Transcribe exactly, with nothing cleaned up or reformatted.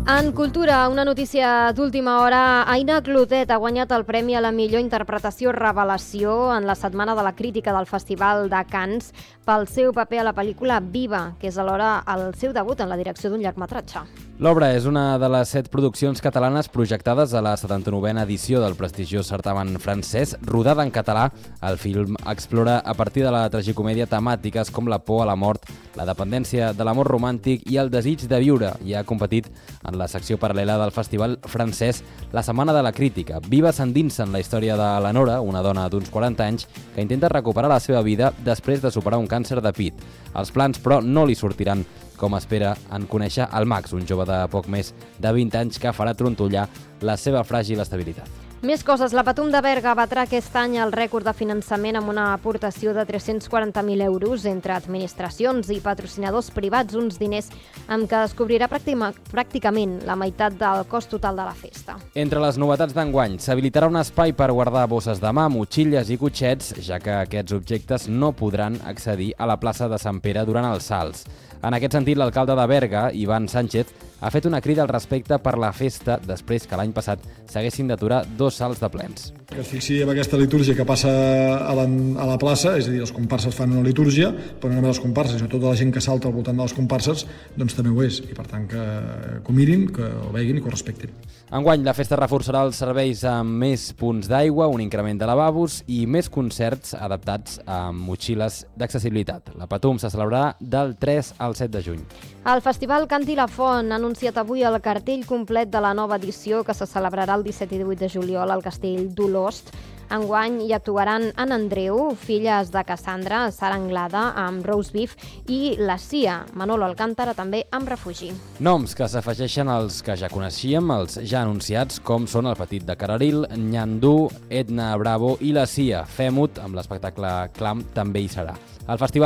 En cultura, una notícia d'última hora. Aina Clotet ha guanyat el premi a la millor interpretació revelació en la Setmana de la Crítica del Festival de Cannes pel seu paper a la pel·lícula Viva, que és alhora el seu debut en la direcció d'un llargmetratge. L'obra és una de les set produccions catalanes projectades a la setanta-novena edició del prestigiós certamen francès. Rodada en català, el film explora a partir de la tragicomèdia temàtiques com la por a la mort, la dependència de l'amor romàntic i el desig de viure, i ha competit en la secció paral·lela del festival francès la Setmana de la Crítica. Viva s'endinsa en la història de la Nora, una dona d'uns quaranta anys que intenta recuperar la seva vida després de superar un càncer de pit. Els plans, però, no li sortiran com espera en conèixer el Max, un jove de poc més de vint anys que farà trontollar la seva fràgil estabilitat. Més coses. La Patum de Berga batrà aquest any el rècord de finançament amb una aportació de tres-cents quaranta mil euros entre administracions i patrocinadors privats, uns diners amb què es cobrirà pràcticament la meitat del cost total de la festa. Entre les novetats d'enguany, s'habilitarà un espai per guardar bosses de mà, motxilles i cotxets, ja que aquests objectes no podran accedir a la plaça de Sant Pere durant els salts. En aquest sentit, l'alcalde de Berga, Ivan Sánchez, ha fet una crida al respecte per la festa després que l'any passat s'haguessin d'aturar dos salts de plens. Que es fixi en aquesta litúrgia que passa a la, a la plaça, és a dir, els comparses fan una litúrgia, però no només els comparses, sinó tota la gent que salta al voltant de les comparses, doncs també ho és, i per tant que, que ho mirin, que ho veguin i que ho respectin. Enguany, la festa reforçarà els serveis amb més punts d'aigua, un increment de lavabos i més concerts adaptats amb motxilles d'accessibilitat. La Patum se celebrarà del tres al set de juny. El Festival Canti la Font ha anunciat avui el cartell complet de la nova edició que se celebrarà el disset i divuit de juliol al Castell d'Olost. Enguany hi actuaran Anna Andreu, Filles de Cassandra, Sara Anglada amb Rose Beef i la Cia, Manolo Alcántara també amb Refugi. Noms que s'afegeixen als que ja coneixíem, els ja anunciats, com són el Petit de Cararil, Nyandú, Edna Bravo i la Cia. Femut, amb l'espectacle Clam, també hi serà. El festival